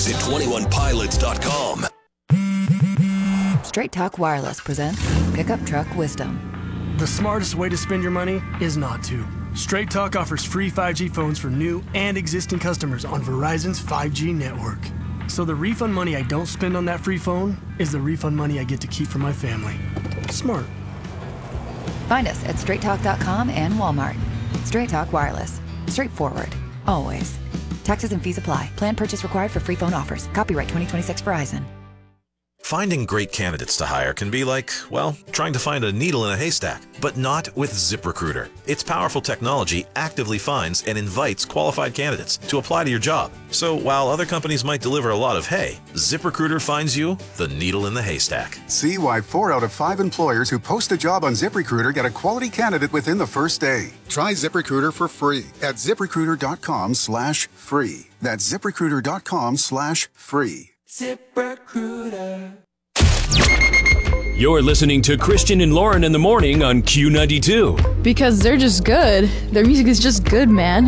Visit 21pilots.com. Straight Talk Wireless presents Pickup Truck Wisdom. The smartest way to spend your money is not to. Straight Talk offers free 5G phones for new and existing customers on Verizon's 5G network. So the refund money I don't spend on that free phone is the refund money I get to keep for my family. Smart. Find us at straighttalk.com and Walmart. Straight Talk Wireless. Straightforward. Always. Taxes and fees apply. Plan purchase required for free phone offers. Copyright 2026 Verizon. Finding great candidates to hire can be like, well, trying to find a needle in a haystack, but not with ZipRecruiter. Its powerful technology actively finds and invites qualified candidates to apply to your job. So while other companies might deliver a lot of hay, ZipRecruiter finds you the needle in the haystack. See why 4 out of 5 employers who post a job on ZipRecruiter get a quality candidate within the first day. Try ZipRecruiter for free at ZipRecruiter.com/free. That's ZipRecruiter.com/free. ZipRecruiter. You're listening to Christian and Lauren in the morning on Q92. Because they're just good. Their music is just good, man.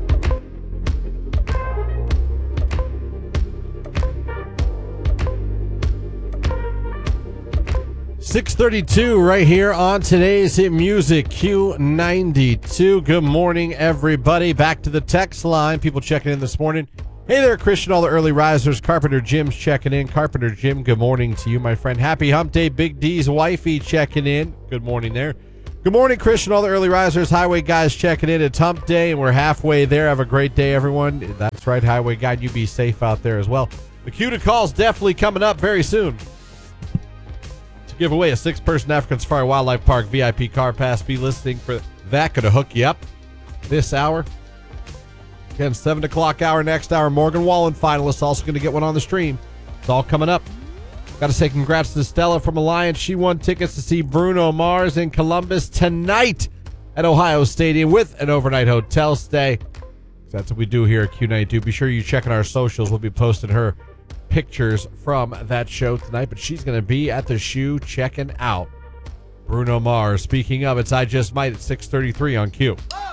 .632 right here on today's Hit Music Q92. Good morning, everybody. Back to the text line. People checking in this morning. Hey there, Christian, all the early risers. Carpenter Jim's checking in. Carpenter Jim, good morning to you, my friend. Happy Hump Day. Big D's wifey checking in. Good morning there. Good morning, Christian, all the early risers. Highway guys checking in. It's Hump Day, and we're halfway there. Have a great day, everyone. That's right, Highway Guide. You be safe out there as well. The queue to call's definitely coming up very soon. To give away a 6-person African Safari Wildlife Park VIP car pass. Be listening for that. Gonna hook you up this hour. Again, 7 o'clock hour, next hour. Morgan Wallen finalist, also going to get one on the stream. It's all coming up. Got to say congrats to Stella from Alliance. She won tickets to see Bruno Mars in Columbus tonight at Ohio Stadium with an overnight hotel stay. That's what we do here at Q92. Be sure you check out our socials. We'll be posting her pictures from that show tonight. But she's going to be at the shoe checking out Bruno Mars. Speaking of, it's I Just Might at 6:33 on Q.